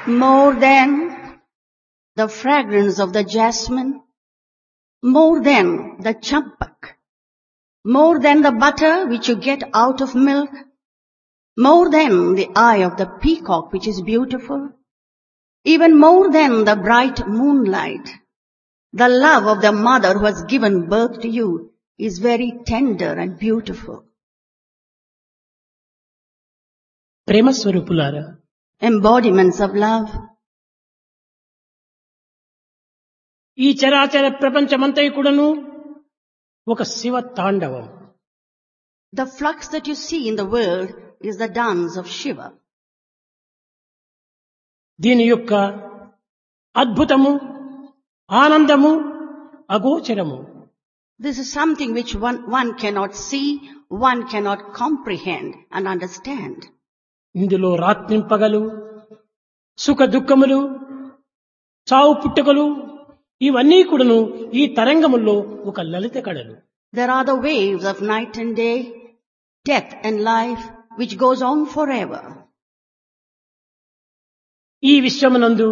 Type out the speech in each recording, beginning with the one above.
more than the fragrance of the jasmine, more than the champak, more than the butter which you get out of milk, more than the eye of the peacock which is beautiful, even more than the bright moonlight, the love of the mother who has given birth to you is very tender and beautiful. ప్రేమ స్వరూపులారా, Embodiments of love. ఈ చరాచర ప్రపంచమంతయు కూడాను ఒక శివ తాండవం. The flux that you see in the world is the dance of Shiva. దీని యొక్క అద్భుతము, ఆనందము అగోచరము. This is something which one cannot see, one cannot comprehend and understand. ఇందులో రాత్రింపగలు, సుఖ దుఃఖములు, చావు పుట్టుకలు ఇవన్నీ కూడాను ఈ తరంగముల్లో ఒక లలిత కళలు. There are the waves of night and day, death and life, which goes on forever. ఈ విశ్వమునందు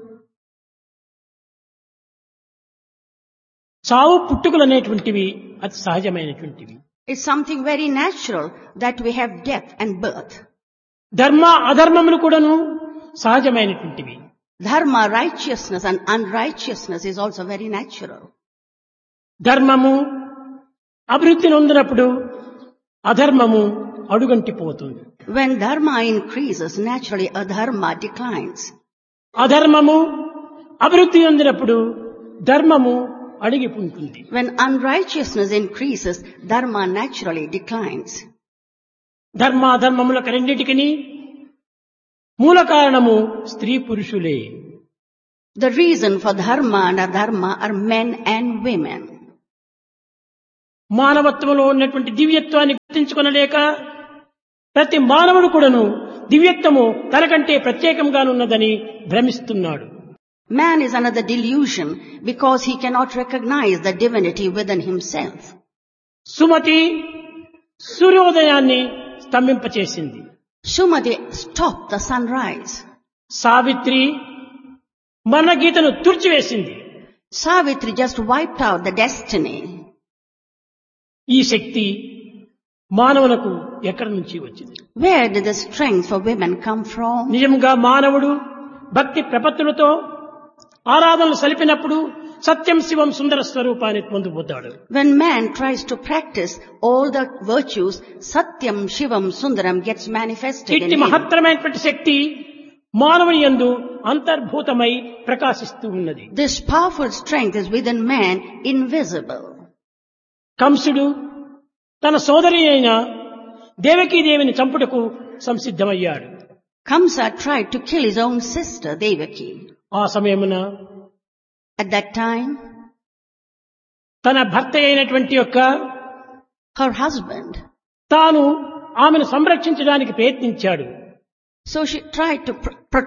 చావు పుట్టుకలు అనేటువంటివి అతి సహజమైనటువంటివి. It's something very natural that we have death and birth. ధర్మ అధర్మములు కూడాను సహజమైనటువంటివి. Dharma, righteousness and unrighteousness is also very natural. ధర్మము అభివృద్ధి నొందినప్పుడు అధర్మము అడుగంటిపోతుంది. When dharma increases, naturally adharma declines. అధర్మము అభివృద్ధి నొందినప్పుడు ధర్మము అడిగిపోతుంది. When unrighteousness increases, dharma naturally declines. ధర్మాధర్మముల రెండింటికి మూల కారణము స్త్రీ పురుషులే. The reason for dharma and adharma are men and women. మానవత్వంలో ఉన్నటువంటి దివ్యత్వాన్ని గుర్తించుకొనలేక ప్రతి మానవుడు కూడాను దివ్యత్వము తనకంటే ప్రత్యేకంగానున్నదని భ్రమిస్తున్నాడు. Man is under the delusion because he cannot recognize the divinity within himself. Sumathi సూర్యోదయాన్ని స్తంభింపచేసింది. Sumati stopped the sunrise. Savitri మన గీతను తుడిచివేసింది. Savitri just wiped out the destiny. ఈ శక్తి మానవులకు ఎక్కడి నుంచి వచ్చింది? Where did the strength for women come from? నిజంగా మానవుడు భక్తి ప్రపత్తులతో ఆరాధనలు సలిపినప్పుడు సత్యం శివం సుందర స్వరూపాన్ని పొందుతాడు. When man tries to practice all the virtues, Satyam, Shivam, Sundaram gets manifested in ఇట్టి him. మహత్తరమైనటువంటి శక్తి మానవుని యందు అంతర్భూతమై ప్రకాశిస్తూ ఉన్నది. This powerful strength is within man, invisible. కంసుడు తన సోదరి అయిన దేవకీదేవిని చంపుటకు సంసిద్ధమయ్యాడు. Kamsa tried to kill his own sister, Devaki. ఆ సమయమున At that time, తన భర్త అయినటువంటి యొక్క her husband, తాను ఆమెను సంరక్షించడానికి ప్రయత్నించాడు. so he tried to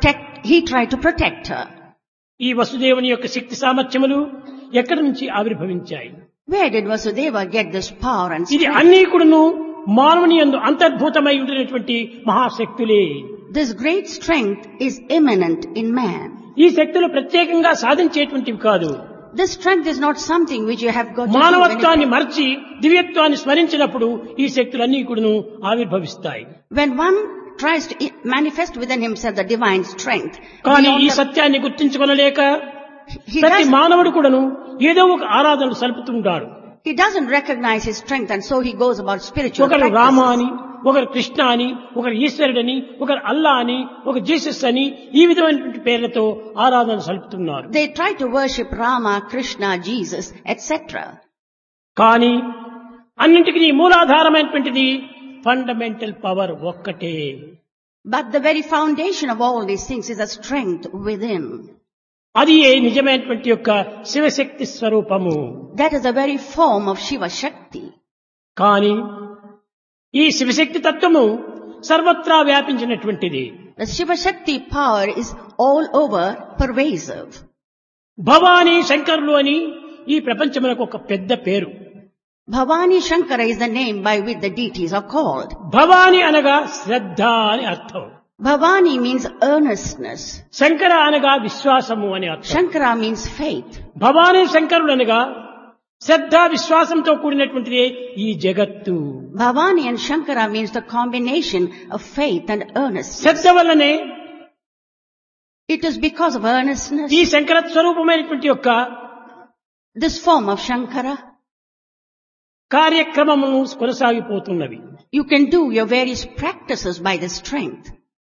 protect her. ఈ వసుదేవుని యొక్క శక్తి సామర్థ్యములు ఎక్కడి నుంచి ఆవిర్భవించాయి? Where did Vasudeva get this power and ఇది strength? అన్నీ కూడాను మానవుని యందు అంతర్భూతమై ఉండినటువంటి మహాశక్తులే. This great strength is immanent in man. ఈ శక్తులు ప్రత్యేకంగా సాధించేటువంటివి కాదు. This strength is not something which you have got to do మానవత్వాన్ని anything. మరచి దివ్యత్వాన్ని స్మరించినప్పుడు ఈ శక్తులన్నీ కూడాను ఆవిర్భవిస్తాయి. When one tries to manifest within himself the divine strength, కానీ beyond ఈ the- సత్యాన్ని గుర్తించుకొనలేక he ప్రతి doesn't- మానవుడు కూడాను ఏదో ఒక ఆరాధనలు సలుపుతుంటాడు. he doesn't recognize his strength, and so he goes about spiritual ఒకరు రామ practices. అని, ఒకరు కృష్ణ అని, ఒకరు ఈశ్వరుడని, ఒకరు అల్లా అని, ఒక జీసస్ అని ఈ విధమైనటువంటి పేర్లతో ఆరాధన సలుపుతున్నారు. They try to worship Rama, Krishna, Jesus, etc. కానీ అన్నింటికీ మూలాధారమైనటువంటిది ఫండమెంటల్ పవర్ ఒక్కటే. But the very foundation of all these things is a strength within. అది ఏ నిజమైనటువంటి యొక్క శివశక్తి స్వరూపము. That is the very form of Shiva Shakti. కానీ ఈ శివశక్తి తత్వము సర్వత్రా వ్యాపించినటువంటిది. The Shiva Shakti power is all over, pervasive. Bhavani శంకరులు అని ఈ ప్రపంచమునకు ఒక పెద్ద పేరు. Bhavani Shankara is the name by which the deities are called. Bhavani అనగా శ్రద్ధ అని అర్థం. Bhavani means earnestness. శంకర అనగా విశ్వాసము అని అర్థం. Shankara means faith. భవానీ శంకరుడు అనగా శ్రద్ధ విశ్వాసంతో కూడినటువంటిదే ఈ జగత్తు. Bhavani and Shankara means the combination of faith and earnestness. శ్రద్ధ వల్లనే It is because of earnestness, ఈ శంకర స్వరూపమైనటువంటి యొక్క this form of Shankara, కార్యక్రమము కొనసాగిపోతున్నవి. you can do your various practices by the strength.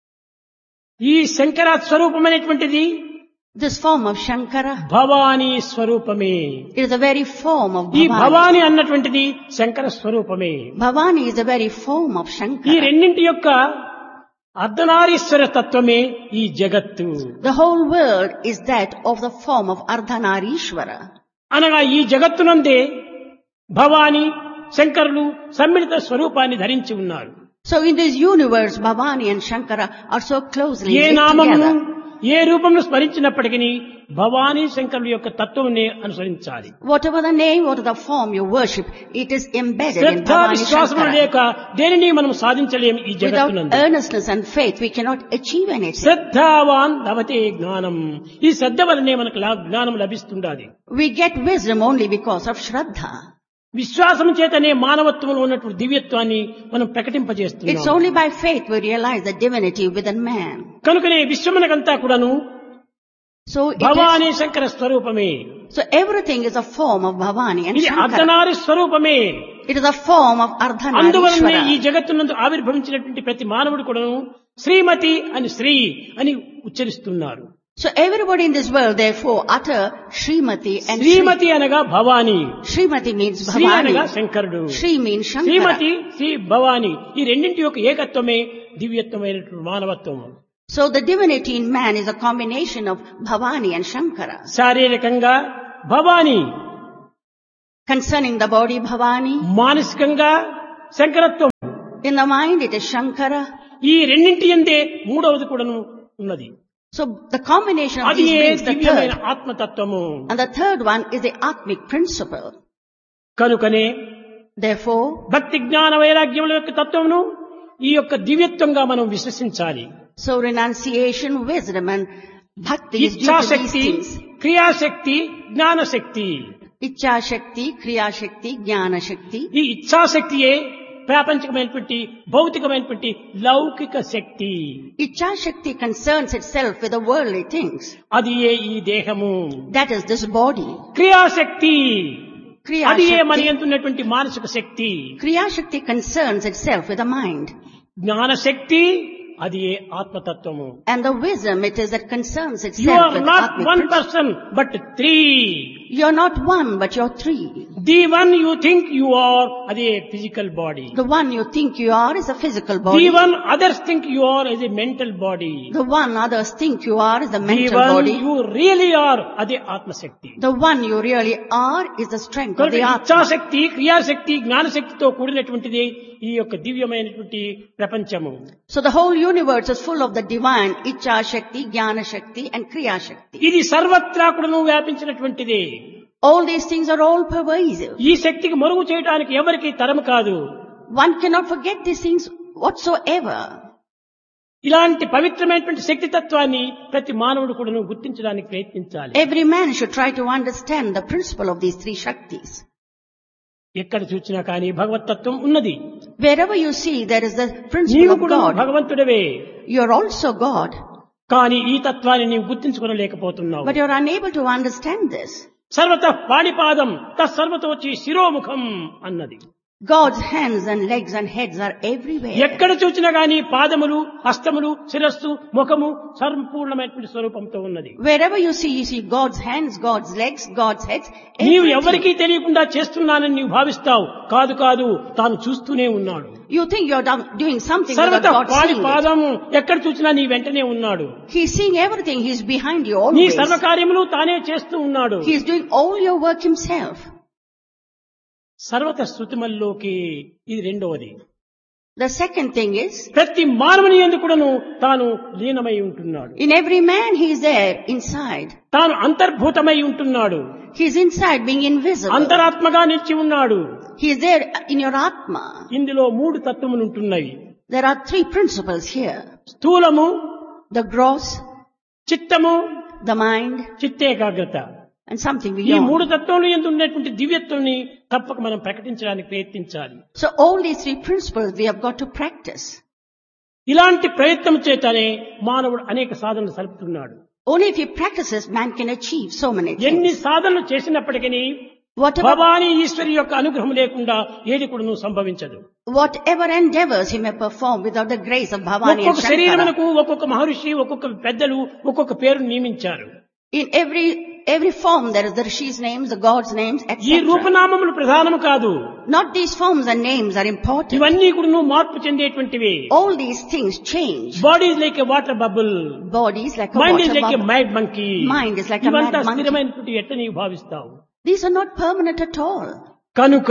ఈ Shankara స్వరూపమైనటువంటిది This form of Shankara, Bhavani స్వరూపమే. it is the very form of ఈ Bhavani. Bhavani అన్నటువంటిది శంకర స్వరూపమే. Bhavani is the very form of ఈ Shankara. రెండింటి యొక్క అర్ధనారీశ్వర తత్వమే ఈ జగత్తు. The whole world is that of the form of Ardhanarishvara. అనగా ఈ జగత్తునందే భవానీ శంకరులు సమ్మిళిత స్వరూపాన్ని ధరించి ఉన్నారు. So in this universe, Bhavani and Shankara are so closely A linked నామమును together. ఏ రూపంలో స్మరించినప్పటికీ భవానీ శంకరుల యొక్క తత్వమునే అనుసరించాలి. Whatever the name, whatever the form you worship, it is embedded in Shraddha Bhavani విశ్వాసములు Shankara. లేక దేనిని మనం సాధించలేము ఈ Without జగత్తునందు. earnestness and faith, we cannot achieve anything. శ్రద్ధావాన్ లభతే జ్ఞానం. ఈ శ్రద్ధ వలనే మనకు జ్ఞానం లభిస్తుండాలి. We get wisdom only because of Shraddha. విశ్వాసం చేతనే మానవత్వంలో ఉన్నటువంటి దివ్యత్వాన్ని మనం It's ప్రకటింపజేస్తున్నాం. only by faith we realize the divinity within man. కనుకనే విశ్వమునకంతా కూడాను So, భవానీ శంకర స్వరూపమే. so everything is a form of Bhavani and ఇది Shankara. అర్ధనారి స్వరూపమే. It is a form of అందువలనే ఈ Ardhanarishvara. జగత్తునందు ఆవిర్భవించినటువంటి ప్రతి మానవుడు కూడాను శ్రీమతి అని శ్రీ అని ఉచ్చరిస్తున్నారు. So everybody in this world therefore utter Srimati and Sri. శ్రీమతి అనగా భవానీ, Srimati means శ్రీ అనగా Bhavani. శంకరుడు. Sri means Shankara. శ్రీమతి శ్రీ భవానీ ఈ రెండింటి యొక్క ఏకత్వమే దివ్యత్వమైనటువంటి మానవత్వము. So the divinity in man is a combination of Bhavani and Shankara. శారీరకంగా Bhavani, Concerning the body, Bhavani. మానసికంగా శంకరత్వం. In the mind, it is Shankara. ఈ రెండింటి యందే మూడవది కూడాను ఉన్నది. So the combination of అది these brings the దివ్యమైన third. ఆత్మతత్వము. And the third one is the Atmic principle. కనుకనే Therefore, భక్తి జ్ఞాన వైరాగ్యముల యొక్క తత్వమును ఈ యొక్క దివ్యత్వంగా మనం విశ్వసించాలి. so renunciation, wisdom and bhakti is due to these ఇచ్ఛాశక్తి, things. క్రియాశక్తి, జ్ఞానశక్తి. Ichha Shakti, Kriya Shakti, Jnana Shakti. ఈ ఇచ్ఛాశక్తియే ప్రాపంచికమైనటువంటి భౌతికమైనటువంటి లౌకిక శక్తి. Ichha Shakti concerns itself with the worldly things. అది ఏ ఈ దేహము. That is this body. క్రియాశక్తి Kriya అది ఏ మన Shakti, యందున్నటువంటి మానసిక శక్తి. Kriya Shakti concerns itself with the mind. జ్ఞానశక్తి అది ఏ ఆత్మతత్వము. And the wisdom, it is that concerns You itself are with not Atmic one principle. person but three. You're not one, but you're three. The one you think you are అది ఏ physical body. The one you think you are is a physical The body. one others think you are is a mental body. The one others think you are is the The mental one body. you really are అదే ఆత్మశక్తి. The one you really are is the strength of కనుక the Atma. ఇచ్ఛాశక్తి, క్రియాశక్తి, జ్ఞానశక్తితో కూడినటువంటిది ఈ యొక్క దివ్యమైనటువంటి ప్రపంచము. So the whole universe is full of the divine Ichha Shakti, Jnana Shakti and Kriya Shakti. ఇది సర్వత్రా కూడాను వ్యాపించినటువంటిది. All these things are all pervasive. ఈ శక్తికి మరుగు చేయడానికి ఎవరికి తరము కాదు. One cannot forget these things whatsoever. ఇలాంటి పవిత్రమైనటువంటి శక్తి తత్వాన్ని ప్రతి మానవుడు కూడాను గుర్తించడానికి ప్రయత్నించాలి. Every man should try to understand the principle of these three Shaktis. ఎక్కడ చూసినా కానీ భగవతత్వం ఉన్నది. Wherever you see, there is the principle నీవు of కూడా God. భగవంతుడవే. You are also God, కానీ ఈ తత్వాన్ని నీవు గుర్తించుకోలేకపోతున్నావు. but you are unable to understand this. సర్వత పాణిపాదం తత్సర్వతోచి శిరోముఖం అన్నది. God's hands and legs and heads are everywhere. ఎక్కడ చూసినా గానీ పాదములు, హస్తములు, శిరస్సు, ముఖము సంపూర్ణమైనటువంటి స్వరూపంతో ఉన్నది. Wherever you see God's hands, God's legs, God's heads. నీవు everything. ఎవరికీ తెలియకుండా చేస్తున్నానని నీవు భావిస్తావు. కాదు కాదు, తాను చూస్తూనే ఉన్నాడు. You think you're doing something సర్వత without God seeing it. పాణిపాదము ఎక్కడ చూసినా నీ వెంటనే ఉన్నాడు. He's seeing everything. He's behind you నీ always. సర్వకార్యములు తానే చేస్తూ ఉన్నాడు. He's doing all your work himself. సర్వత శృతిమల్లోకి ఇది రెండవది. The second thing is, ప్రతి మానవుని యందు కూడాను తాను లీనమై ఉంటున్నాడు. in every man he's there inside. తాను అంతర్భూతమై ఉంటున్నాడు. He's inside being invisible. అంతరాత్మగా నిలిచి ఉన్నాడు. He's there in your Atma. ఇందులో మూడు తత్వములు ఉంటున్నవి. There are three principles here. స్థూలము, The gross, చిత్తము, the mind, చిత్తేకాగ్రత. and something ఈ beyond. మూడు తత్వములు యందు ఉన్నటువంటి దివ్యత్వాన్ని తప్పక మనం ప్రకటించడానికి ప్రయత్నించాలి. So all these three principles we have got to practice. ఇలాంటి ప్రయత్నం చేతనే మానవుడు అనేక సాధనలు సలుపుతున్నాడు. Only if he practices, man can achieve so many ఎన్ని things. సాధనలు చేసినప్పటికీ Whatever భవానీ ఈశ్వరి యొక్క అనుగ్రహం లేకుండా ఏది కూడా సంభవించదు. Whatever endeavors he may perform without the grace of Bhavani and ఒక్కొక్క Shankara. శరీరమునకు ఒక్కొక్క మహర్షి, ఒక్కొక్క పెద్దలు ఒక్కొక్క పేరు నియమించారు. In every form there is the Rishi's names, the God's names, ఈ etc. రూపనామములు ప్రధానము కాదు. Not these forms and names are important. ఇవన్నీ కూడా మార్పు చెందేటువంటివి. All these things change. Body is like a water bubble, Body is like a mind is water like a bubble. మైడ్ monkey. Mind is like a ఇవంతా mad monkey. స్థిరమైనటువంటి ఎట్లా నీవు భావిస్తావు? These are not permanent at all. కనుక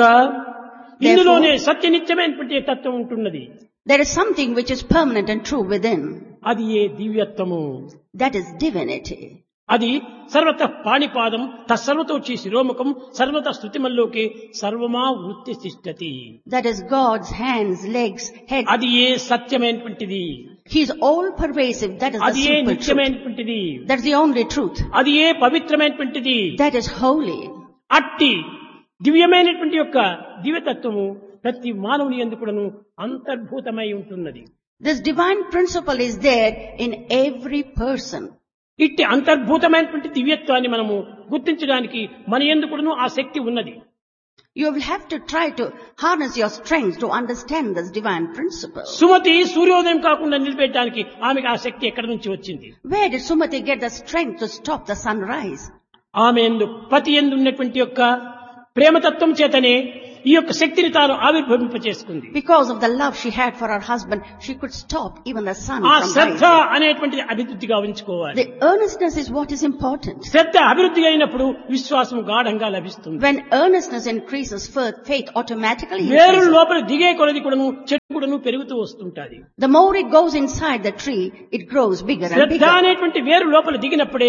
ఇందులోనే సత్యనిత్యమైనటువంటి తత్వం ఉంటున్నది. There is something which is permanent and true within. అది ఏ దివ్యత్వము. That is divinity. అది సర్వత పాణిపాదం తత్సర్వతోచి శిరోముఖం సర్వత స్థుతిమల్లోకి సర్వమా వృత్తి తిష్టతి. That is God's hands, legs, head. అది ఏ సత్యమైనటువంటిది. He is all pervasive. That is the అది ఏ simple truth. నిత్యమైనటువంటిది. That's the only truth. అది ఏ పవిత్రమైనటువంటిది. That is holy. అట్టి దివ్యమైనటువంటి యొక్క దివ్యతత్వము ప్రతి మానవుని యందు కూడాను అంతర్భూతమై ఉంటున్నది. This divine principle is there in every person. ఇట్టి అంతర్భూతమైనటువంటి దివ్యత్వాన్ని మనము గుర్తించడానికి మన యందు కూడాను ఆ శక్తి ఉన్నది. You will have to try to harness your strength to understand this divine principle. Sumathi సూర్యోదయం కాకుండా నిలిపేయడానికి ఆమెకు ఆ శక్తి ఎక్కడి నుంచి వచ్చింది? Where did Sumati get the strength to stop the sunrise? ఆమె యందు పతి యందు ఉన్నటువంటి యొక్క ప్రేమతత్వం చేతనే ఈ యొక్క శక్తిని తాను ఆవిర్భవింపచేసుకుంది. Because of the love she had for her husband, she could stop even the sun ఆ from శ్రద్ధ rising. అనేటువంటిది అభివృద్ధిగా ఉంచుకోవాలి. The earnestness is what is important. శ్రద్ధ అభివృద్ధి అయినప్పుడు విశ్వాసం గాఢంగా లభిస్తుంది. When earnestness increases, faith automatically వేరు increases. లోపల దిగే కొలది కూడాను చెట్టు కూడాను పెరుగుతూ వస్తుంటాది. The more it goes inside the tree, it grows bigger and Shraddha bigger. అనేటువంటి వేరు లోపల దిగినప్పుడే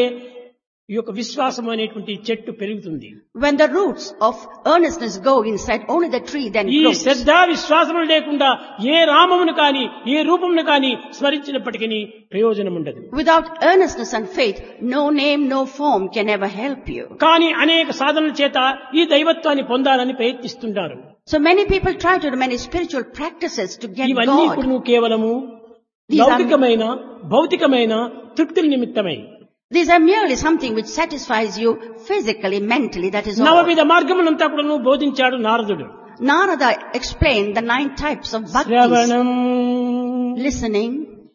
ఈ యొక్క విశ్వాసం అనేటువంటి చెట్టు పెరుగుతుంది. When the roots of earnestness go inside, only the tree then ఈ grows. శ్రద్ధ విశ్వాసములు లేకుండా ఏ రామమును కాని ఏ రూపమును కాని స్మరించినప్పటికీ ప్రయోజనం ఉండదు. Without earnestness and faith, no name, no form can ever help you. కానీ అనేక సాధనల చేత ఈ దైవత్వాన్ని పొందాలని ప్రయత్నిస్తుంటారు. So many people try to do many spiritual practices to get ఇవన్నీ God. కూడా కేవలము లౌకికమైన భౌతికమైన తృప్తుల నిమిత్తమై. These are merely something which satisfies you physically, mentally, that is all. నవవిధ మార్గములంతా కూడా బోధించాడు నారదుడు. Narada explained the 9 types of bhaktis. శ్రవణం, Listening,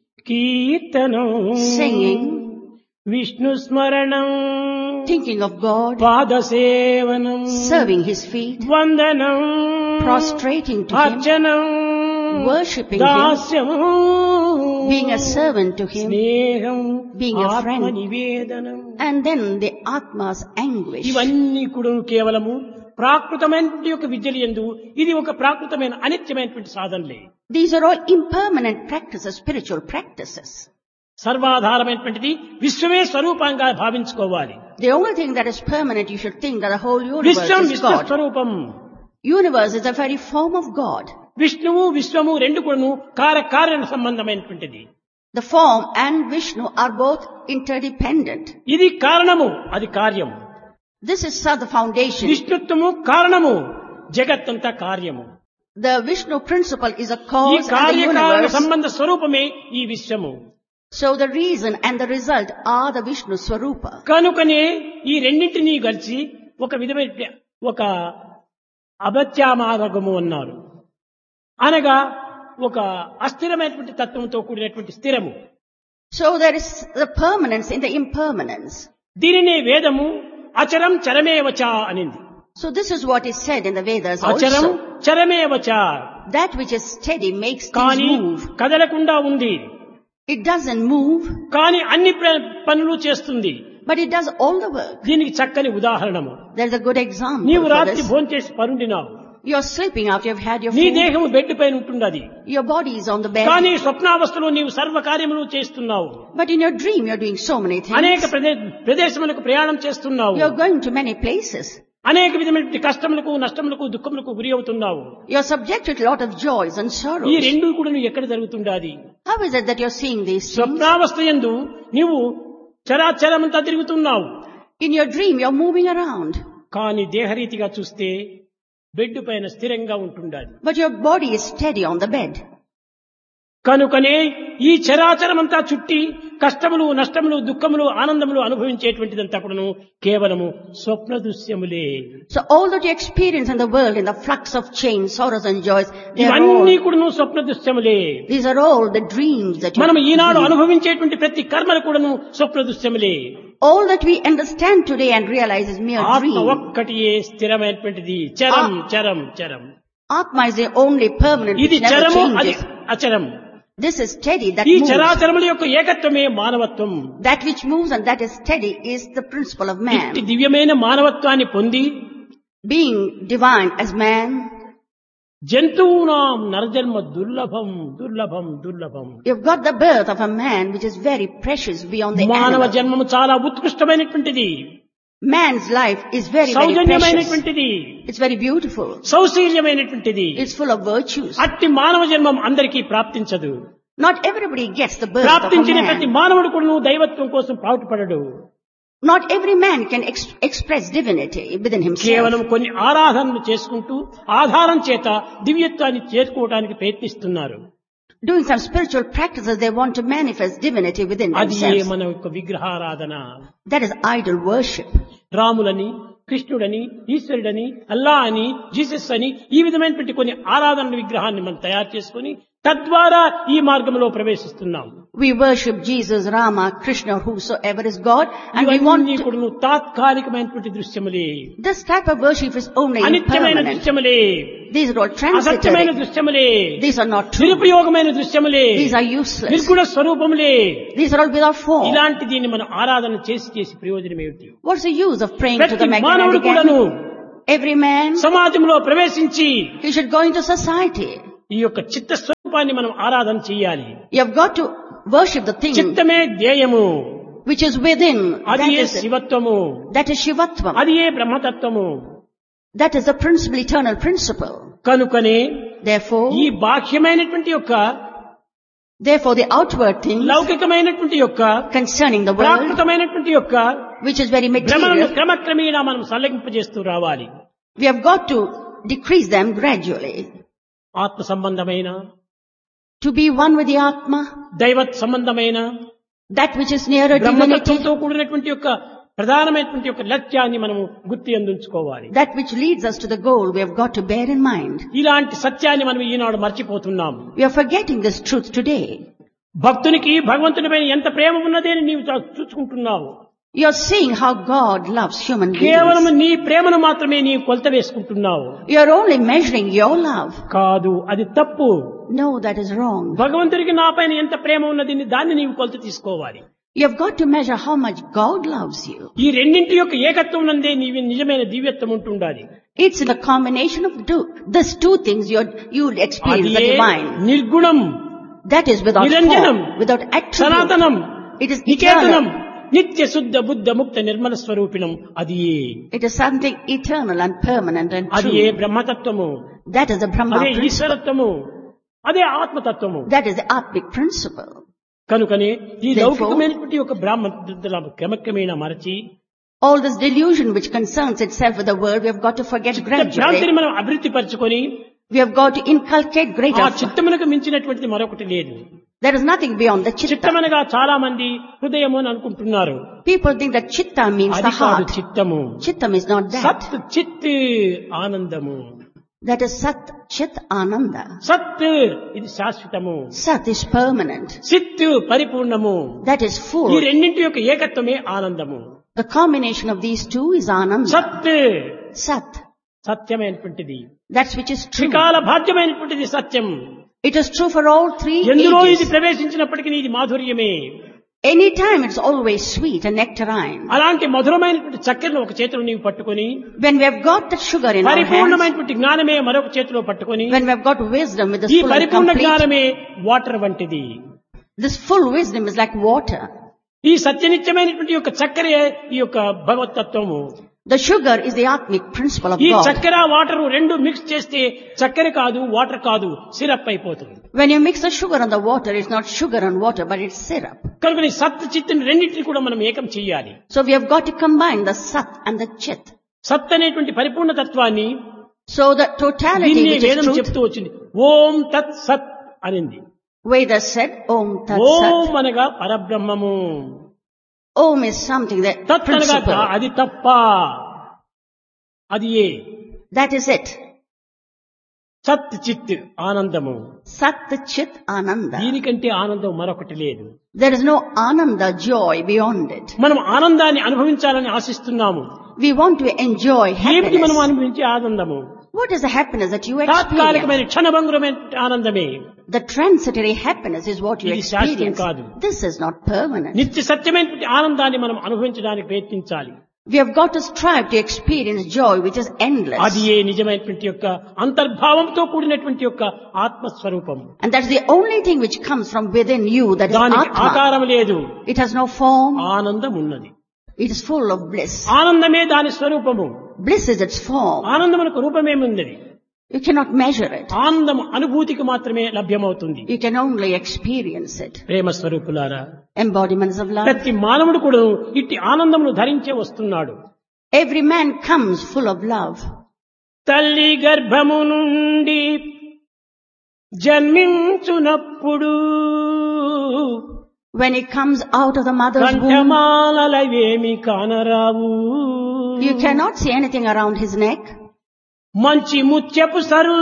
కీర్తనం, singing, విష్ణు స్మరణం, thinking of God, పాదసేవనం, serving His feet, వందనం, prostrating to Him, అర్చనం, worshipping Him, Dasyam, being a servant to Him, స్నేహం, being a friend. ఆత్మనివేదనం. and then the Atma's anguish. ఇవన్నీ కూడా కేవలము ప్రాకృతమైనటువంటి యొక్క విద్యలు యందు ఇది ఒక ప్రాకృతమైన అనిత్యమైనటువంటి సాధనలే. These are all impermanent practices, spiritual practices. సర్వాధారమైనటువంటిది విశ్వమే స్వరూపంగా భావించుకోవాలి. The only thing that is permanent, you should think that the whole universe Vishwam is విశ్వ God. స్వరూపం. Universe is the very form of God. విష్ణువు విశ్వము రెండు కూడాను కార్య సంబంధమైనటువంటిది. The form and Vishnu are both interdependent. ఇది కారణము, అది కార్యము. This is the foundation. విష్ణుత్వము కారణము, జగత్తంతా కార్యము. The Vishnu principle is a ఈ cause and the కార్యకారణ universe. సంబంధ స్వరూపమే ఈ విశ్వము. So the reason and the result are the Vishnu Swarupa. కనుకనే ఈ రెండింటినీ కలిసి ఒక విధమైన ఒక అభత్యామార్గము అన్నారు. అనగా ఒక అస్థిరమైనటువంటి తత్వంతో కూడినటువంటి స్థిరము. So there is the permanence in the impermanence. దీనినే వేదము అచరం చరమేవచ అనింది. So this is what is said in the Vedas అచరం also. చరమేవచ, That which is steady makes things కానీ move. కదలకుండా ఉంది, It doesn't move, కానీ అన్ని పనులు చేస్తుంది. but it does all the work. దీనికి చక్కని ఉదాహరణము. There's a good example నీవు for రాత్రి this. భోంచేసి పరుండినావు. You're sleeping after you've had your నీ food. దేహము బెడ్ పైన ఉంటున్నది, Your body is on the bed. కానీ స్వప్నావస్థలో నీవు సర్వ కార్యములు చేస్తున్నావు. But in your dream, you're doing so many అనేక things. ప్రదేశములకు ప్రయాణం చేస్తున్నావు. You're going to many places. అనేక విధమైనటువంటి కష్టములకు నష్టములకు దుఃఖములకు గురి అవుతున్నావు. You're subjected to a lot of joys and ఈ sorrows. రెండు కూడా నువ్వు ఎక్కడ జరుగుతుండాది? How is it that you're seeing these things? స్వప్నావస్థ యందు నీవు చరాచరమంతా తిరుగుతున్నావు. In your dream, you're moving around. కానీ దేహరీతిగా చూస్తే బెడ్ పైన స్థిరంగా ఉంటుండాలి. But your body is steady on the bed. కనుకనే ఈ చరాచరమంతా చుట్టి కష్టములు నష్టములు దుఃఖములు ఆనందములు అనుభవించేటువంటిదంతా కూడాను కేవలము స్వప్న దృశ్యములే. So all that you experience in the world, in the flux of change, sorrows and joys, ఇవన్నీ కూడాను స్వప్న దృశ్యములే. these are all the dreams that you మనం ఈనాడు అనుభవించేటువంటి ప్రతి కర్మలు కూడాను స్వప్న దృశ్యములే. all that we understand today and realize is mere ఆత్మ dream. ఒక్కటియే స్థిరమైనటువంటిది. చరం చరం చరం. Atma is the only permanent ఇది which never చరము, అది changes. అచరం. This is steady, that ఈ moves. చరాచరముల యొక్క ఏకత్వమే మానవత్వం. That which moves and that is steady is the principle of man. ఇట్టి దివ్యమైన మానవత్వాన్ని పొంది Being divine as man, జంతువునాం నరజన్మ దుర్లభం దుర్లభం దుర్లభం. you've got the birth of a man which is very precious beyond the మానవ animal. జన్మము చాలా ఉత్కృష్టమైనటువంటిది, Man's life is very, very precious. సౌజన్యమైనటువంటిది, It's very beautiful. సౌశీల్యమైనటువంటిది. It's full of virtues. అట్టి మానవ జన్మం అందరికీ ప్రాప్తించదు. Not everybody gets the birth of a ప్రాప్తించిన ప్రతి man. మానవుడు కూడా దైవత్వం కోసం పాటుపడడు. Not every man can express divinity within himself. కేవలం కొన్ని ఆరాధనలు చేసుకుంటూ ఆధారం చేత దివ్యత్వాన్ని చేరుకోవడానికి ప్రయత్నిస్తున్నారు. Doing some spiritual practices, they want to manifest divinity within అది themselves. మన యొక్క విగ్రహారాధన. That is idol worship. రాములని, కృష్ణుడని, ఈశ్వరుడని, అల్లా అని, జీసస్ అని ఈ విధమైనటువంటి కొన్ని ఆరాధన విగ్రహాన్ని మనం తయారు చేసుకుని తద్వారా ఈ మార్గంలో ప్రవేశిస్తున్నాం. We worship Jesus, Rama, Krishna, whosoever is God, and we want ఇవన్నీ to, కూడా తాత్కాలికమైనటువంటి దృశ్యములే, this type of worship is only అనిత్యమైన impermanent. దృశ్యములే, These are all అసత్యమైన transitory. దృశ్యములే, These are not true. నిరుపయోగమైన దృశ్యములే, These are useless. నిర్గుణ స్వరూపములే. These are all without form. ఇలాంటి దీన్ని మనం ఆరాధన చేసి ప్రయోజనం ఏమిటి? What's the use of praying to ప్రతి them again మానవుడు and కూడాను again? Every man, సమాజంలో ప్రవేశించి he should go into society. ఈ యొక్క చిత్త స్వరూపాన్ని మనం ఆరాధన చేయాలి. You've got to worship the thing చిత్తమే ధ్యేయము, which is within. అది ఏ శివత్వము, That is Shivatvam. అది ఏ బ్రహ్మతత్వము. That is the principle, eternal principle. కనుకనే Therefore, ఈ బాహ్యమైనటువంటి యొక్క the outward things లౌకికమైనటువంటి యొక్క concerning the world, ప్రాకృతమైనటువంటి యొక్క which is very భ్రమలను material, క్రమక్రమేణా మనం సల్లగింపజేస్తూ రావాలి. we have got to decrease them gradually. ఆత్మ సంబంధమైన, To be one with the Atma, దైవత్ సంబంధమైన, that which is nearer divinity, బ్రహ్మతత్వంతో కూడినటువంటి యొక్క ప్రధానమైనటువంటి యొక్క లక్ష్యాన్ని మనము గుర్తు అందుకోవాలి. that which leads us to the goal, we have got to bear in mind. ఇలాంటి సత్యాన్ని మనం ఈనాడు మర్చిపోతున్నాం. We are forgetting this truth today. భక్తునికి భగవంతునిపైన ఎంత ప్రేమ ఉన్నది అని నీవు చూసుకుంటున్నావు. You are seeing how God loves human కేవలం beings. నీ ప్రేమను మాత్రమే నీవు కొలత వేసుకుంటున్నావు. You are only measuring your love. కాదు, అది తప్పు. No, that is wrong. భగవంతుడికి నా పైన ఎంత ప్రేమ ఉన్నది దాన్ని నీవు కొలత తీసుకోవాలి. You have got to measure how much God loves you. ఈ రెండింటి యొక్క ఏకత్వం నందే నీవు నిజమైన దివ్యత్వం ఉంటుండాలి. It's in the combination of these two things you'll experience the అదే divine. నిర్గుణం, That is without నిరంజనం, form, without attribute. సనాతనం, It is నికేతనం, eternal. నిత్య శుద్ధ బుద్ధ ముక్త నిర్మల స్వరూపిణం. అది It is something eternal and permanent and అది ఏ true. బ్రహ్మతత్వము, That is the Brahma అదే principle. ఈశ్వరత్వము, అదే ఆత్మతత్వము. That is the Atmic principle. కనుకనే ఈ Therefore, లౌకికమైనటువంటి ఒక బ్రాహ్మణ క్రమక్రమేణా మరచి all this delusion which concerns itself with the world, we have got to forget భ్రాంతిని gradually. మనం అభివృద్ధి పరచుకొని We have got to inculcate ఆ greater. చిత్తమునకు మించినటువంటిది మరొకటి లేదు. There is nothing beyond the chitta. చిత్తమనగా చాలా మంది హృదయము అని అనుకుంటున్నారు. People think that chitta means అది the కాదు heart. చిత్తము. Chittam is not that. సత్ చిత్ ఆనందము. That is Sat, Chit, Ananda. సత్ ఇది శాశ్వతము, Sat is permanent. చిత్ పరిపూర్ణము. That is ఈ full. రెండింటి యొక్క ఏకత్వమే ఆనందము. The combination of these two is Ananda. సత్ Sat. సత్యమైనటువంటిది, That which is true. త్రికాల భాగ్యమైనటువంటిది సత్యం. It is true for all three ఎందులో ఇది ages. ప్రవేశించినప్పటికీ ఇది మాధుర్యమే. Anytime it's always sweet and nectarine. అలాంటి మధురమైనటువంటి చక్కెరను ఒక చేతిలో నీవు పట్టుకొని, When we have got that sugar in our hands, పరిపూర్ణమైనటువంటి జ్ఞానమే మరొక చేతిలో పట్టుకొని, when we have got wisdom with this ఈ full and పరిపూర్ణ complete, జ్ఞానమే వాటర్ వంటిది. this full wisdom is like water. ఈ సత్యనిత్యమైనటువంటి యొక్క చక్కెరే ఈ యొక్క భగవతత్వము. The sugar is the atmic principle of ఈ God. చక్కెర వాటర్ రెండు మిక్స్ చేస్తే చక్కెర కాదు, వాటర్ కాదు, సిరప్ అయిపోతుంది. When you mix the sugar and the water, it's not sugar and water, but it's syrup. కనుక ఈ సత్ చిత్తుని రెండింటిని కూడా మనం ఏకం చేయాలి. So we have got to combine the sat and the chit. సత్ అనేటువంటి పరిపూర్ణ తత్వాన్ని So the totality దీన్ని which is వేదం truth, చెప్తూ వచ్చింది. ఓం తత్ సత్ అనింది. Vedas said, Om Tat ఓం Sat. అనగా పరబ్రహ్మము, Om is something that తత్ అనగా principle. అది తప్ప, అది ఏ That is it. సత్ చిత్ ఆనందము. Sat Chit Ananda. దీనికంటే ఆనందం మరొకటి లేదు. There is no Ananda, joy beyond it. మనం ఆనందాన్ని అనుభవించాలని ఆశిస్తున్నాము. We want to enjoy ఏమిటి మనం happiness. అనుభవించే ఆనందము? What is the happiness that you experience? తాత్కాలికమైన క్షణభంగురమైన ఆనందమే. The transitory happiness is what you ఇది శాశ్వతం experience. కాదు. This is not permanent. నిత్య సత్యమైన ఆనందాన్ని మనం అనుభవించడానికి ప్రయత్నించాలి. We have got to strive to experience joy which is endless. అది ఏ నిజమైనటువంటి యొక్క అంతర్భావంతో కూడినటువంటి యొక్క ఆత్మస్వరూపం. And that's the only thing which comes from within you, that is దానికి Atma. ఆకారం లేదు, It has no form. ఆనందం ఉన్నది. It is full of bliss. ఆనందమే దాని స్వరూపము. Bliss is its form. ఆనందమునకు రూపమేముంది? You cannot measure it. ఆనందం అనుభూతికి మాత్రమే లభ్యమవుతుంది. You can only experience it. ప్రేమ స్వరూపులారా, Embodiments of love. ప్రతి మానవుడు కూడా ఇట్టి ఆనందమును ధరించే వస్తున్నాడు. Every man comes full of love. తల్లి గర్భము నుండి జన్మించునప్పుడు When he comes out of the mother's womb, కంఠమాలవేమి కానరావు. you cannot see anything around his neck. మంచి ముత్యపు sir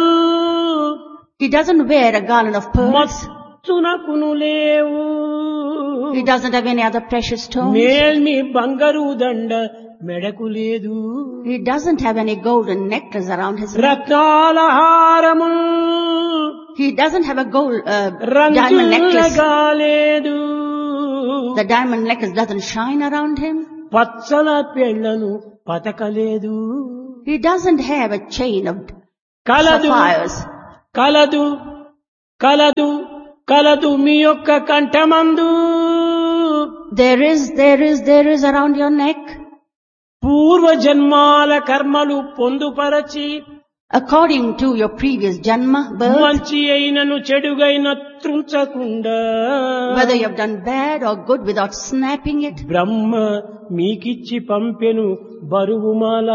He doesn't wear a garland of pearls. మచ్చునకును లేవు. He doesn't have any other precious stones. మేల్మి బంగారు దండ మెడకు లేదు. He doesn't have any golden necklace around his neck. రత్నాల హారము He doesn't have a diamond necklace. రంగులగా లేదు. The diamond necklace doesn't shine around him. Pachchala పెళ్లను పతకలేదు. He doesn't have a chain of కలదు sapphires. కలదు కలదు కలదు మీ యొక్క కంఠమందు. There is around your neck, పూర్వజన్మాల కర్మలు పొందుపరచి according to your previous janma birth, మంచి అయినను చెడుగైన త్రుంచకుండా whether you have done bad or good without snapping it. బ్రహ్మ మీకిచ్చి పంపెను బరువుమాల.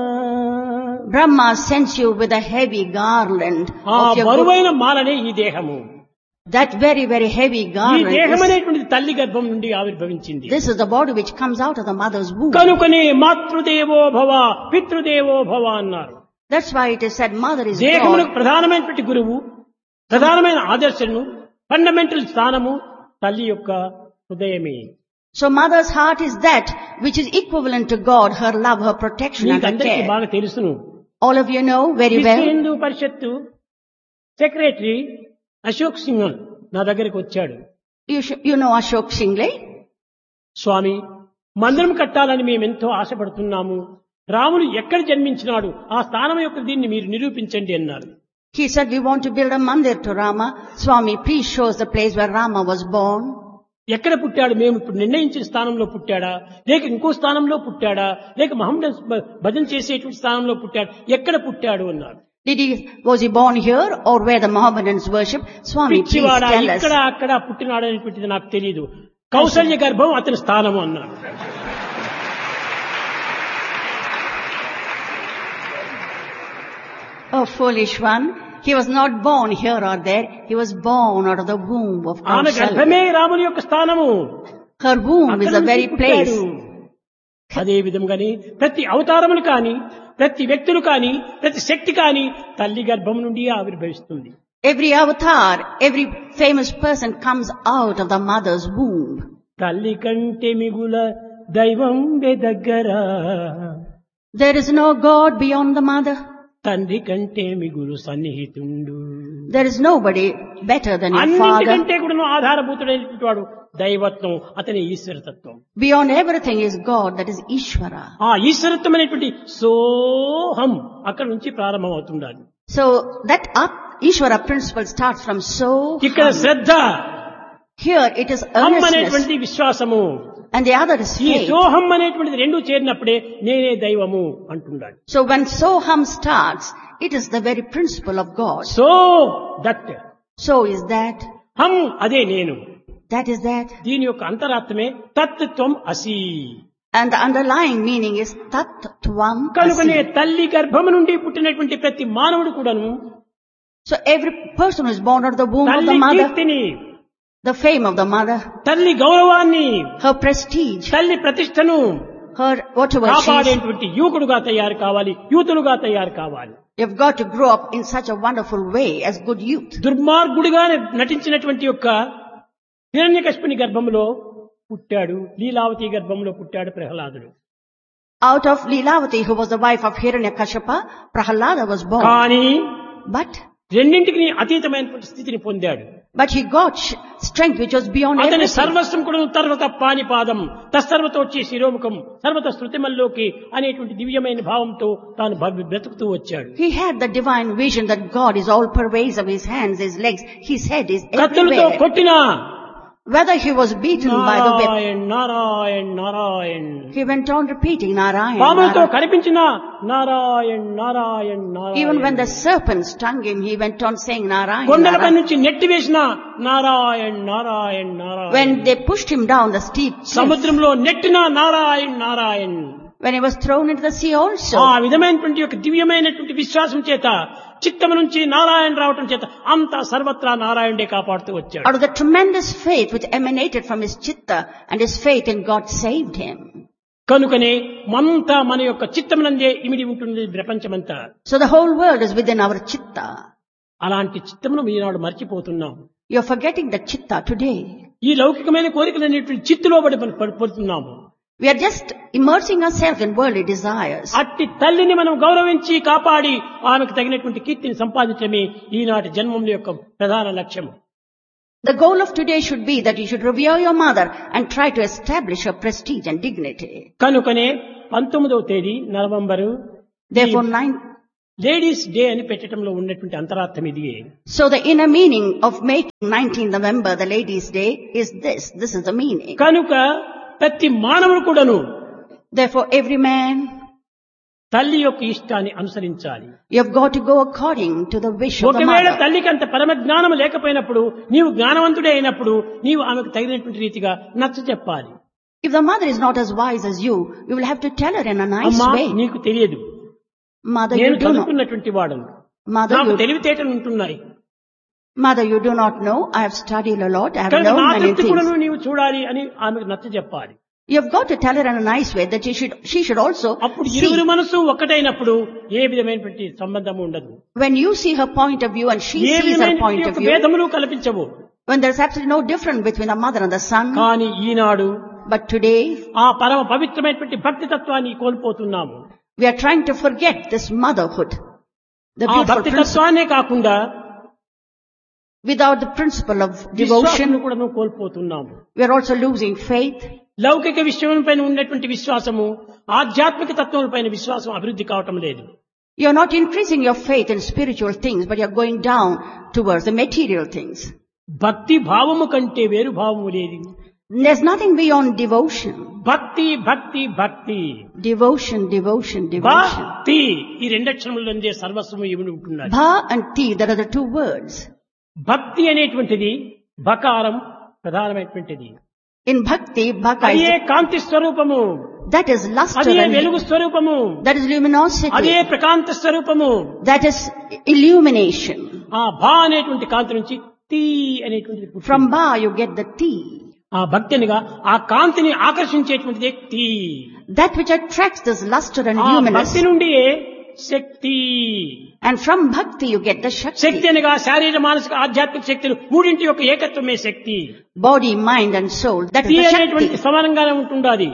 Brahma sends you with a heavy garland ఆ of your good. బరువైన మాలనే ఈ దేహము. That very, very heavy ఈ garland దేహం is, అనేటువంటిది తల్లి గర్భం నుండి ఆవిర్భవించింది. this is the body which comes out of the mother's womb. కనుకనే మాతృదేవో భవ పితృదేవో భవ అన్నారు. That's why it is said mother is దేహములకు God. ప్రధానమైనటువంటి గురువు, ప్రధానమైన ఆదర్శము, ఫండమెంటల్ స్థానము తల్లి యొక్క హృదయమే. So mother's heart is that which is equivalent to God, her love, her protection and her మీకందరికీ care. బాగా తెలుసును. All of you know very విశ్వ well. హిందూ పరిషత్తు సెక్రటరీ అశోక్ సింగ్ నా దగ్గరికి వచ్చాడు. You know Ashok Shingle. స్వామి, మందిరం కట్టాలని మేమెంతో ఆశపడుతున్నాము. రాముడు ఎక్కడ జన్మించినాడు, ఆ స్థానం యొక్క దీన్ని మీరు నిరూపించండి అన్నారు. He said, we want to build a mandir to Rama. Swami, please show us the place where Rama was born. ఎక్కడ పుట్టాడు, మేము ఇప్పుడు నిర్ణయించిన స్థానంలో పుట్టాడా, లేక ఇంకో స్థానంలో పుట్టాడా, లేక మహమ్మద్ భజన చేసేటువంటి స్థానంలో పుట్టాడు, ఎక్కడ పుట్టాడు అన్నారు. Was he born here or where the Mohammedans worship? Swami, please పిచ్చివాడా, tell us. ఇక్కడ అక్కడ పుట్టినాడు అనేటువంటిది నాకు తెలియదు. కౌసల్య గర్భం అతని స్థానము అన్నాడు. Oh, foolish one. He was not born here or there. He was born out of the womb of ఆమె Kausalya. గర్భమే రాముని యొక్క స్థానము. Her womb is అక్కడ the నుంచి very పుట్టాడు. place. అదే విధంగానే ప్రతి అవతారములు కాని, ప్రతి వ్యక్తులు కాని, ప్రతి శక్తి కాని తల్లి గర్భం నుండి ఆవిర్భవిస్తుంది. Every avatar, every famous person comes out of the mother's womb. తల్లి కంటే మిగుల దైవం దగ్గర, There is no God beyond the mother. తండ్రి కంటే మిగులు సన్నిహితుండు. There is nobody better than your father. అన్నిటికంటే కూడా ఆధారభూతుడైనటువంటి వాడు దైవత్వం, అతని ఈశ్వరతత్వం. Beyond everything is God, that is Ishvara. ఆ ఈశ్వరత్వం అనేటువంటి సోహం అక్కడి నుంచి ప్రారంభం అవుతుండాలి. So that Ishvara principle starts from so. ఇక్కడ శ్రద్ధ, Here it is హం earnestness. అనేటువంటి విశ్వాసము, and the other is ఈ faith. సోహం అనేటువంటిది రెండు చేరినప్పుడే నేనే దైవము అంటున్నాడు. So when Soham starts, it is the very principle of God. So that So is that, హం అదే నేను. that is that. దీని యొక్క అంతరాత్మే తత్ త్వం అసి. And the underlying meaning is Tat Tvam కనుకనే Asi. తల్లి గర్భము నుండి పుట్టినటువంటి ప్రతి మానవుడు కూడాను So every person who is born out of the womb of తల్లి the mother, కీర్తిని, the fame of the mother, తల్లి గౌరవాన్ని, her prestige, తల్లి ప్రతిష్టను her whatever she is, కాపాడేటువంటి యువకుడుగా తయారు కావాలి, యూతులుగా తయారు కావాలి. you've got to grow up in such a wonderful way as good youth. దుర్మార్గుడిగా నటించినటువంటి యొక్క హిరణ్యకశిపుని గర్భంలో పుట్టాడు, లీలావతి గర్భంలో పుట్టాడు ప్రహ్లాదుడు. Out of Lilavati, who was the wife of Hiranyakashipa, Prahalada was born. కానీ But రెండింటికి అతీతమైనటువంటి స్థితిని పొందాడు. he got strength which was beyond అతని everything. సర్వస్వం కూడా తర్వత పానిపాదం తస్సర్వతోచ్చి శిరోముఖం సర్వత శృతిమల్లోకి అనేటువంటి దివ్యమైన భావంతో తాను బ్రతుకుతూ వచ్చాడు. He had the divine vision that God is all pervasive, his hands, his legs, his head is కత్తులతో everywhere. కొట్టినా Whether he was beaten by the whip, Narayan Narayan Narayan, he went on repeating Narayan. పాములతో Narayan. కనిపించినా Narayan Narayan Even when Narayan, the serpent stung him, he went on saying Narayan. కొండలపై Narayan. నుంచి నెట్టివేసినా Narayan Narayan Narayan, When they pushed him down the steep cliff, సముద్రంలో నెట్టినా Narayan Narayan. when he was thrown into the sea also, ఆ విధమైనటువంటి యొక్క దివ్యమైనటువంటి విశ్వాసం చేత చిత్తము నుంచి నారాయణ రావటం చేత అంతా సర్వత్రా నారాయణుడే కాపాడుతూ వచ్చాడు. out of the tremendous faith which emanated from his chitta and his faith in God saved him. కనుకనే మనంతా మన యొక్క చిత్తమునందే ఇమిడి ఉంటుంది ప్రపంచమంతా. So the whole world is within our chitta. అలాంటి చిత్తమును ఈనాడు మర్చిపోతున్నాం. You're forgetting the chitta today. ఈ లౌకికమైన కోరికలు అనేటువంటి చిత్తులో పడుతున్నాము. We are just immersing ourselves in worldly desires. అట్టి తల్లిని మనం గౌరవించి కాపాడి ఆమెకు తగినటువంటి కీర్తిని సంపాదించడమే ఈనాటి జన్మం యొక్క ప్రధాన లక్ష్యం. The goal of today should be that you should revere your mother and try to establish her prestige and dignity. కనుకనే 19వ తేదీ నవంబరు Therefore, లేడీస్ డే అని పెట్టడంలో ఉన్నటువంటి అంతరార్థం ఇది. so the inner meaning of making 19th November the Ladies' Day is this. This is the meaning. కనుక ప్రతి మానవుడు కూడాను Therefore, every man, తల్లి యొక్క ఇష్టాన్ని అనుసరించాలి. you have got to go according to the wish of the ఒకవేళ mother. తల్లికి అంత పరమ జ్ఞానం లేకపోయినప్పుడు నీవు జ్ఞానవంతుడే అయినప్పుడు నీవు ఆమెకు తగినటువంటి రీతిగా నచ్చ చెప్పాలి. If the mother is not as wise as you, you will have to tell her in a nice అమ్మా way. నీకు తెలియదు, Mother, నేను you do not. చదువుకున్నటువంటి వాడను, Mother, నాకు you, తెలివితేటలు ఉంటున్నాయి, mother, you do not know. I have studied a lot. I have కనుక నా learned many తృప్తి కూడా things. నీవు చూడాలి అని ఆమెకు నచ్చ చెప్పాలి. You have got to tell her in a nice way that she should also అప్పుడు see. ఇరువురు మనసు ఒక్కటైనప్పుడు ఏ విధమైనటువంటి సంబంధం ఉండదు, When you see her point of view and she A sees her విధమైనటువంటి point of యొక్క view, భేదములు కల్పించవు. when there's absolutely no difference between the mother and the son. కానీ ఈనాడు But today, ఆ పరమ పవిత్రమైనటువంటి భక్తి తత్వాన్ని కోల్పోతున్నాము. we are trying to forget this motherhood. The ఆ beautiful భక్తి principle. తత్వాన్నే కాకుండా Without the principle of విశ్వాసం devotion, కూడా కోల్పోతున్నాము. we are also losing faith. లౌకిక విషయం పైన ఉన్నటువంటి విశ్వాసము ఆధ్యాత్మిక తత్వం పైన విశ్వాసం అభివృద్ధి కావటం లేదు. You're not increasing your faith in spiritual things, but you're going down towards the material things. భక్తి భావము కంటే వేరు భావము లేదు. There's nothing beyond devotion. భక్తి భక్తి భక్తి Devotion, devotion, devotion. భక్తి ఈ రెండక్షరములందే సర్వస్వము ఇమిడి ఉంటున్నది. Bha and ti, that are the two words. భక్తి అనేటువంటిది బకారం ప్రధానమైనటువంటిది. In bhakti, bhaka అదే is, కాంతి స్వరూపము, that is luster అదే and వెలుగు స్వరూపము, that is అదే luminosity. ప్రకాంత స్వరూపము. That is illumination. ఆ భా అనేటువంటి కాంతి నుంచి తీ అనేటువంటిది పుట్టింది. From ba you get the ti. ఆ భక్తి అనగా ఆ కాంతిని ఆకర్షించేటువంటిది తీ. That which attracts this luster and ఆ luminous. భక్తి నుండి శక్తి. And from bhakti you get the Shakti shakti. అనగా శారీర మానసిక ఆధ్యాత్మిక శక్తులు మూడింటి యొక్క ఏకత్వమే శక్తి. Body, mind and soul. That తీ is the అనేటువంటి shakti. సమానంగానే ఉంటుండాలి.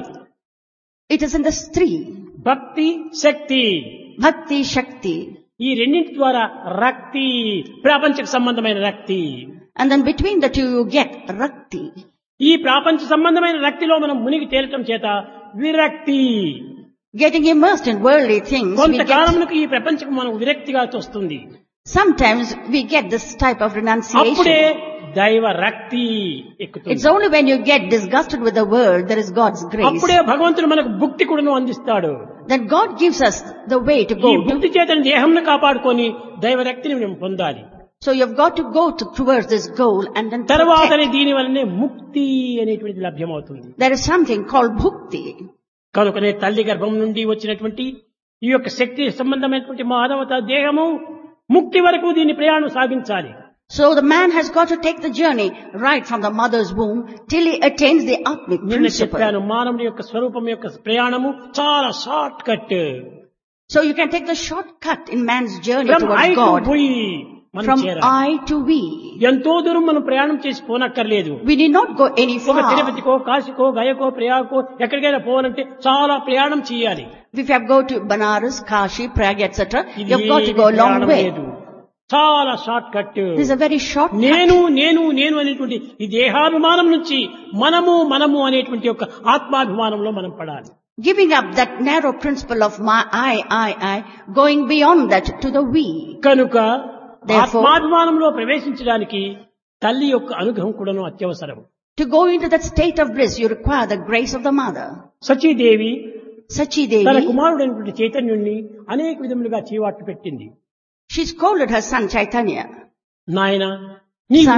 It is in the three. భక్తి శక్తి Bhakti, shakti. ఈ రెండింటి ద్వారా రక్తి, ప్రాపంచిక సంబంధమైన రక్తి. And then between the two you get rakti. ఈ ప్రాపంచ సంబంధమైన రక్తిలో మనం మునిగి తేలటం చేత విరక్తి. Getting immersed in worldly things, we get, కొంతకాలమునకు ఈ ప్రపంచం మనం విరక్తిగా తోస్తుంది. sometimes we get this type of అప్పుడే renunciation. దైవ రక్తి ఎక్కుతుంది. It's only when you get disgusted with the world, there is God's grace. అప్పుడే భగవంతుడు మనకు భుక్తి కూడాను అందిస్తాడు. That God gives us the way to ఈ go. భుక్తి చేతని దేహంను కాపాడుకొని దైవ రక్తిని మనం పొందాలి. So you've got to go towards this goal and then తర్వాతనే దీని వల్లనే ముక్తి అనేటువంటి లభ్యమవుతుంది. there is something called bhukti. కనుకనే తల్లి గర్భం నుండి వచ్చినటువంటి ఈ యొక్క శక్తి సంబంధమైనటువంటి మానవత దేహము ముక్తి వరకు దీని ప్రయాణం సాగించాలి. So the man has got to take the journey right from the mother's womb till he attains the Atmic నిన్న principle. చెప్పాను మానవుడి యొక్క స్వరూపం యొక్క ప్రయాణము చాలా short cut. So you can take the shortcut in man's journey From towards I to God. we మనం From చేరాలి. I to we. ఎంతో దూరం మనం ప్రయాణం చేసి పోనక్కర్లేదు. We need not go any ఒక far. తిరుపతికో కాశీకో గయకో ప్రయాగకో ఎక్కడికైనా పోవాలంటే చాలా ప్రయాణం చేయాలి. If you have to go to Banaras, Kashi, Prague, etc., ఇది you have got to go a long ప్రయాణం way. లేదు. చాలా short cut. This is a very short cut. నేను అనేటువంటి ఈ దేహాభిమానం నుంచి మనము అనేటువంటి ఒక ఆత్మాభిమానంలో మనం పడాలి. Giving up that narrow principle of my I, going beyond that to the we. కనుక Therefore, ఆత్మాభిమానంలో ప్రవేశించడానికి తల్లి యొక్క అనుగ్రహం కూడాను అత్యవసరం. to go into that state of bliss, you require the grace of the mother. Sachidevi Sachi తన Devi, కుమారుడైనటువంటి చైతన్యుణ్ణి అనేక విధములుగా చీవాట్లు పెట్టింది. she scolded her son Chaitanya. నాయన నీ Son.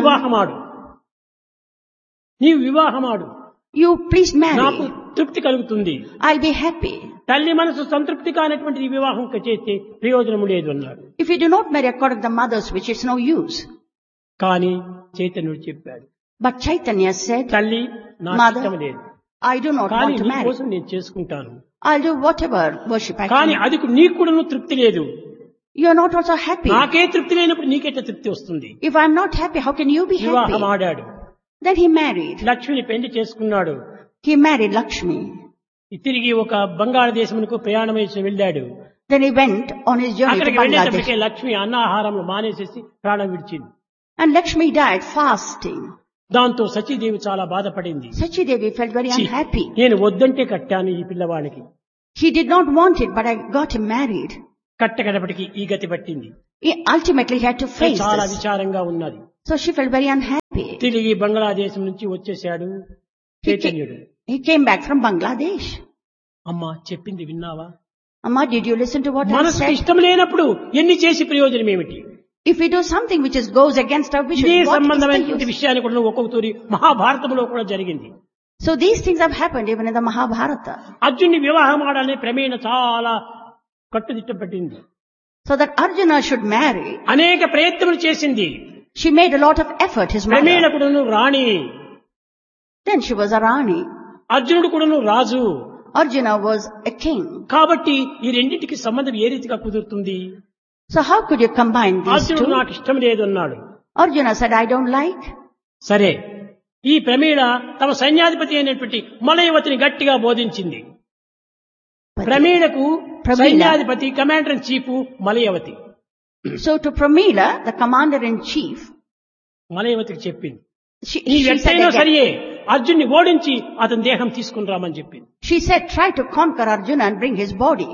వివాహమాడు You please నాకు marry. తృప్తి కలుగుతుంది. I'll be happy. తల్లి మనసు సంతృప్తి కానటువంటి ఈ వివాహం చేస్తే ప్రయోజనము లేదు అన్నాడు. If you do not marry according to the mother's wish, it's no use. కానీ చైతన్యుడు చెప్పాడు, But Chaitanya said, తల్లి నాకు Mother, ఇష్టం లేదు, I do not కానీ want to నీ marry. కోసం నేను చేసుకుంటాను. I'll do whatever worship I కానీ can. అది నీకు కూడా తృప్తి లేదు. You are not also happy. నాకే తృప్తి లేనప్పుడు నీకెట్లా తృప్తి వస్తుంది? If I'm not happy, how can you be వివాహం happy? ఆడాడు. Then he married. లక్ష్మిని పెళ్లి చేసుకున్నాడు. He married Lakshmi. తిరిగి ఒక బంగాళదేశమునకు ప్రయాణం చేసి వెళ్ళాడు. Then he went on his journey to అక్కడికి వెళ్ళేటప్పటికే Bangladesh. లక్ష్మి అన్నాహారంలో మానేసేసి ప్రాణం విడిచింది. And Lakshmi died fasting. దాంతో సచీదేవి చాలా బాధపడింది. Sachi Devi felt very ఛీ, unhappy. నేను వద్దంటే కట్టాను ఈ పిల్లవాడికి, He did not want it, but I got him married. కట్టకడపటికి ఈ గతి పట్టింది. Ultimately, he had to face చాలా this. విచారంగా ఉన్నది. So she felt very unhappy. తిరిగి బంగ్లాదేశం నుంచి వచ్చేశాడు చైతన్యుడు. He came back from Bangladesh. అమ్మా చెప్పింది విన్నావా? Amma, did you listen to what I మనసుకు said? ఇష్టం లేనప్పుడు ఎన్ని చేసి ప్రయోజనం ఏమిటి? If we do something which goes against our wishes, ఇదే what is the సంబంధమైనటువంటి use? విషయాన్ని కూడా ఒక్కొక్క తూరి మహాభారతంలో కూడా జరిగింది. So these things have happened even in the Mahabharata. అర్జున్ని వివాహం ఆడాలని ప్రమేణ చాలా కట్టుదిట్టం పట్టింది. So that Arjuna should marry, అనేక ప్రయత్నములు చేసింది. she made a lot of effort, his ప్రమేణ mother. కూడాను రాణి, Then she was a Rani. అర్జునుడు కూడాను రాజు. Arjuna was a king. కాబట్టి ఈ రెండింటికి సంబంధం ఏ రీతిగా కుదురుతుంది? So how could you combine these అర్జునుడు two? నాకు ఇష్టం లేదు అన్నాడు. Arjuna said, I don't like. సరే, ఈ ప్రమేణ తమ సైన్యాధిపతి అయినటువంటి మలయవతిని గట్టిగా బోధించింది. But- ప్రమేణకు ప్రమీల. సైన్యాధిపతి commander in chief Malayavati. So to Pramila, the commander-in-chief, మలయవతికి చెప్పింది, she నీ said ఎంతైనా again, సరియే అర్జున్ని ఓడించి అతని దేహం తీసుకుని రామని చెప్పింది. she said, try to conquer Arjuna and bring his body.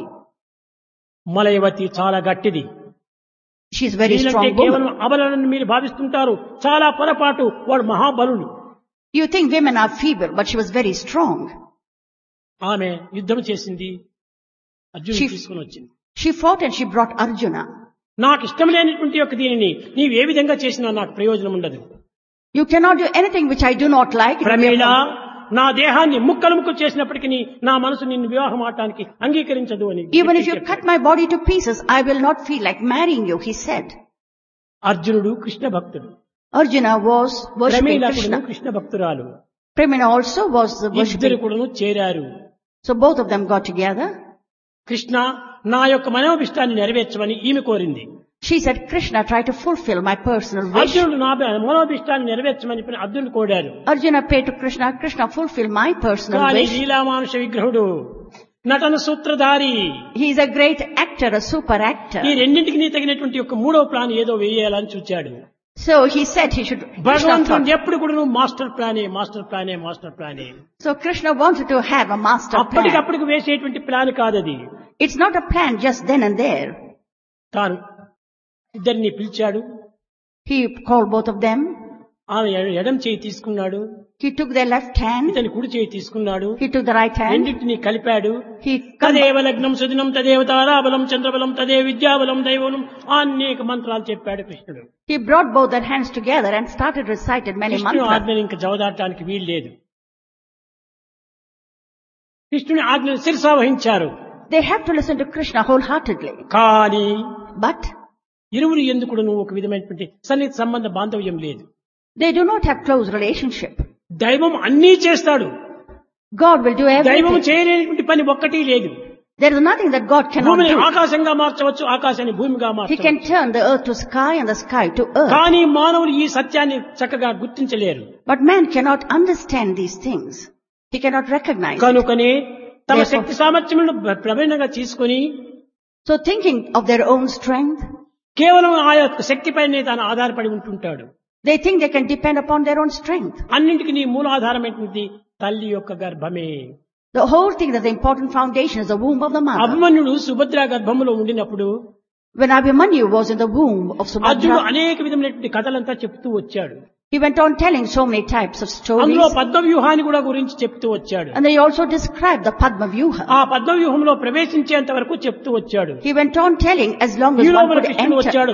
Malayavati చాలా గట్టిది. She's very వీళ్ళంటే strong కేవలం woman. అబలని మీరు భావిస్తుంటారు, చాలా పొరపాటు. వాడు మహాబలుడు. You think women are feeble, but she was very strong. ఆమె యుద్ధం చేసింది, అర్జునుడు She- తీసుకుని వచ్చింది. She fought and she brought Arjuna. నాకు ఇష్టం లేనటువంటి యొక్క దీనిని నీవు ఏ విధంగా చేసినా నాకు ప్రయోజనం ఉండదు. You cannot do anything which I do not like. It will be Pramila, a- నా దేహాన్ని ముక్కలు ముక్కలు చేసినప్పటికీ నా మనసు నిన్ను వివాహం ఆడటానికి అంగీకరించదు అని Even if you చెప్పాడు. cut my body to pieces, I will not feel like marrying you, he said. అర్జునుడు కృష్ణ భక్తుడు, Arjuna was worshipping ప్రమీల కూడాను Krishna. కృష్ణ భక్తురాలు. Pramila also was ఇద్దరు worshipping. కూడాను చేరారు. So both of them got together. Krishna నా యొక్క మనోభిష్టాన్ని నెరవేర్చమని ఈమె కోరింది. She said, Krishna, try to fulfill my personal wish. అర్జునుడు నా మనోభిష్టాన్ని నెరవేర్చమని అర్జునుడు కోరాడు. Arjuna prayed to Krishna, Krishna, fulfill my personal కానీ wish. లీలామానుష విగ్రహుడు, నటన సూత్రధారి, He is a great actor, a super actor. ఈ రెండింటికి తగినటువంటి ఒక మూడో ప్లాన్ ఏదో వేయాలని చూచాడు. So he said he should. Krishna భగవంతుడు thought. ఎప్పుడు కూడా master ప్లానే master ప్లానే master ప్లానే. So Krishna wanted to have a master plan. అప్పటికప్పటికి వేసేటువంటి ప్లాన్ కాదది. It's not a plan just then and there. తాను ఇద్దరిని పిలిచాడు. He called both of them. ఆమె ఎడం చేయి తీసుకున్నాడు, He took their left hand. ఇతని కుడి చేయి తీసుకున్నాడు, He took the right hand. రెండింటినీ కలిపాడు. He తదేవ లగ్నం సుదినం తదేవ తారాబలం చంద్రబలం తదే విద్యాబలం దైవబలం అనేక మంత్రాలు చెప్పాడు కృష్ణుడు. He brought both their hands together and started recited many కృష్ణుడు mantras. ఆజ్ఞను ఇంకా జవదాటానికి వీలు లేదు. కృష్ణుని ఆజ్ఞను శిరసా వహించారు. They have to listen to Krishna wholeheartedly. కానీ But ఇరువురు ఎందుకు నువ్వు ఒక విధమైనటువంటి సన్నిహిత సంబంధ బాంధవ్యం లేదు. they do not have close relationship. దైవం అన్నీ చేస్తాడు, God will do దైవం everything. చేయలేనటువంటి పని ఒక్కటి లేదు. There is nothing that God cannot భూమిని do. ఆకాశంగా మార్చవచ్చు, ఆకాశాన్ని భూమిగా He మార్చవచ్చు. can turn the earth to sky and the sky to earth. కానీ మానవులు ఈ సత్యాన్ని చక్కగా గుర్తించలేరు. But man cannot understand these things. He cannot recognize it. కనుకనే తమ Therefore- శక్తి సామర్థ్యములను ప్రవీణంగా తీసుకొని So thinking of their own strength, కేవలం ఆ యొక్క శక్తిపైనే తాను ఆధారపడి ఉంటుంటాడు. they think they can depend upon their own strength. అన్నింటికి నీ మూలాధారమైనటువంటి తల్లి యొక్క గర్భమే. The whole thing, that the important foundation is the womb of the mother. అభిమన్యుడు సుభద్ర గర్భములో ఉండినప్పుడు When Abhimanyu was in the womb of అర్జునుడు Subhadra, అనేక విధమైనటువంటి కథలంతా చెప్తూ వచ్చాడు. he went on telling so many types of stories. అందులో పద్మవ్యూహాన్ని కూడా గురించి చెప్తూ వచ్చాడు. And they also described the Padma Vyuha. ఆ పద్మవ్యూహంలో ప్రవేశించేంత వరకు చెప్తూ వచ్చాడు. He went on telling as long ఈ as one లోపల could కృష్ణుడు enter. వచ్చాడు.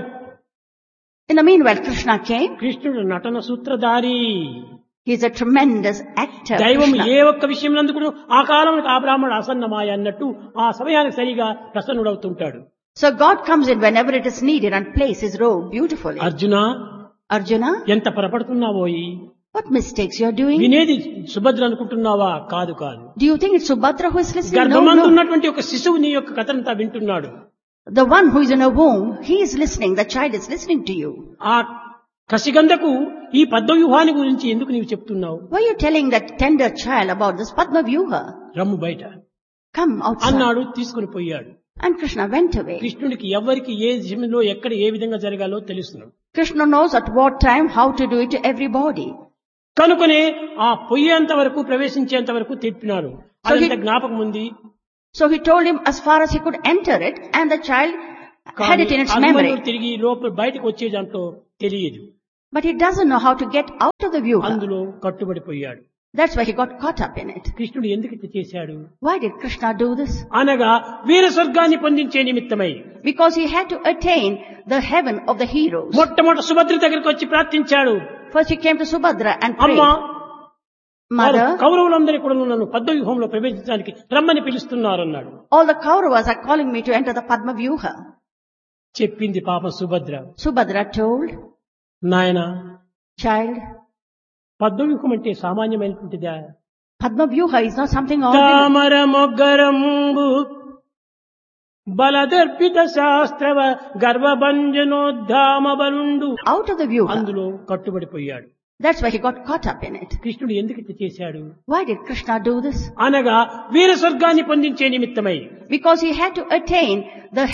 In the meanwhile, Krishna came. కృష్ణుడు నటన సూత్రధారి. He is a tremendous actor. దైవం Krishna. ఏ ఒక్క విషయం నందుకు ఆ కాలానికి ఆ బ్రాహ్మణుడు అసన్నమాయ అన్నట్టు ఆ సమయానికి సరిగా ప్రసన్నుడవుతుంటాడు. So God comes in whenever it is needed and plays his role beautifully. Arjuna, Arjuna, ఎంత పొరపడుతున్నావోయి, what mistakes you are doing? వినేది సుభద్ర అనుకుంటున్నావా? కాదు కాదు. Do you think it's Subhadra who is listening? No, గర్భమందు no. ఉన్నటువంటి ఒక శిశువు నీ యొక్క కథనంతా వింటున్నాడు. The one who is in a womb, he is listening. The child is listening to you. ఆ కసిగంధకు ఈ పద్మవ్యూహాన్ని గురించి ఎందుకు నీవు చెప్తున్నావు? Why are you telling that tender child about this Padma Vyuha? రమ్ము బయట Come outside. అన్నాడు. తీసుకుని పోయాడు. And Krishna went away. కృష్ణుడికి ఎవరికి ఏ విషయంలో ఎక్కడ ఏ విధంగా జరగాలో తెలుసును. Krishna knows at what time how to do it to everybody. కనుకనే ఆ పొయ్యేంత వరకు ప్రవేశించేంత వరకు తిప్పినారు. So అదంత జ్ఞాపకం ఉంది. So he told him as far as he could enter it, and the child had it in its Abhimanyudu memory. తిరిగి లోపల బయటకు వచ్చే దాంట్లో తెలియదు. But he doesn't know how to get out of the Vyuha. అందులో కట్టుబడిపోయాడు. That's why he got caught up in it. కృష్ణుడు ఎందుకు ఇట్లా చేశాడు Why did Krishna do this? అనగా వీర స్వర్గాన్ని పొందించే నిమిత్తమై. Because he had to attain the heaven of the heroes. మొట్టమొదటి సుభద్ర దగ్గరికి వచ్చి ప్రార్థించాడు. First he came to Subhadra and అమ్మా, prayed, Mother, కౌరవులందరూ కూడా నన్ను పద్మవ్యూహంలో ప్రవేశించడానికి రమ్మని పిలుస్తున్నారు అన్నాడు. all the Kauravas are calling me to enter the Padma Vyuha. చెప్పింది పాపం సుభద్ర. Subhadra told, నాయన, Child, పద్మవ్యూహం అంటే సామాన్యమైనటువంటిదా? Padma Vyuha is not something ordinary. తామర మొగ్గరంబు బలదర్పిత శాస్త్రవ గర్భభంజనోద్ధామ బలుండు. Out of the Vyuha. అందులో కట్టుబడిపోయాడు. That's why he got caught up in it. కృష్ణుడు ఎందుకు ఇట్లా చేశాడు Why did Krishna do this? అనగా వీర స్వర్గాన్ని పొందించే నిమిత్తమై. Because he had to attain the